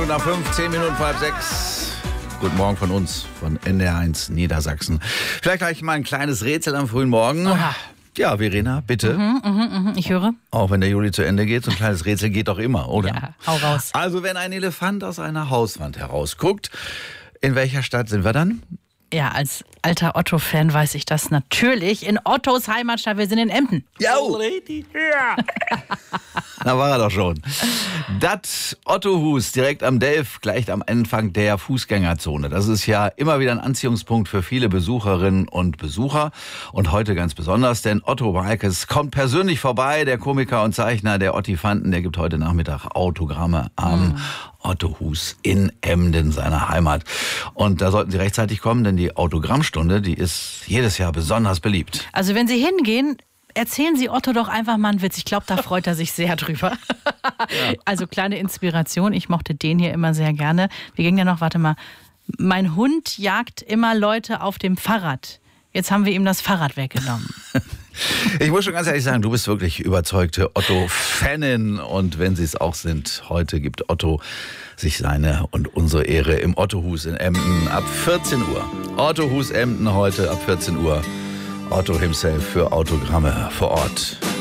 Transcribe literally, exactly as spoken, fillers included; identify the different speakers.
Speaker 1: Minuten nach fünf, zehn Minuten vor halb sechs. Guten Morgen von uns, von N D R eins Niedersachsen. Vielleicht gleich mal ein kleines Rätsel am frühen Morgen.
Speaker 2: Oha.
Speaker 1: Ja, Verena, bitte.
Speaker 2: Mhm, mhm, mhm, ich höre.
Speaker 1: Auch wenn der Juli zu Ende geht, so ein kleines Rätsel geht doch immer, oder?
Speaker 2: Ja, hau raus.
Speaker 1: Also, wenn ein Elefant aus einer Hauswand herausguckt, in welcher Stadt sind wir dann?
Speaker 2: Ja, als alter Otto-Fan weiß ich das natürlich. In Ottos Heimatstadt, wir sind in Emden.
Speaker 1: Ja. Da war er doch schon. Das Ottohus direkt am Delf, gleich am Anfang der Fußgängerzone. Das ist ja immer wieder ein Anziehungspunkt für viele Besucherinnen und Besucher. Und heute ganz besonders, denn Otto Walkes kommt persönlich vorbei. Der Komiker und Zeichner der Ottifanten, der gibt heute Nachmittag Autogramme am mhm. Ottohus in Emden, seiner Heimat. Und da sollten Sie rechtzeitig kommen, denn die Autogrammstunde, die ist jedes Jahr besonders beliebt.
Speaker 2: Also wenn Sie hingehen, erzählen Sie Otto doch einfach mal einen Witz. Ich glaube, da freut er sich sehr drüber. Ja. Also kleine Inspiration. Ich mochte den hier immer sehr gerne. Wir gingen ja noch, warte mal. Mein Hund jagt immer Leute auf dem Fahrrad. Jetzt haben wir ihm das Fahrrad weggenommen.
Speaker 1: Ich muss schon ganz ehrlich sagen, du bist wirklich überzeugte Otto-Fanin. Und wenn Sie es auch sind, heute gibt Otto sich seine und unsere Ehre im Ottohus in Emden ab vierzehn Uhr. Ottohus Emden heute ab vierzehn Uhr. Otto himself für Autogramme vor Ort.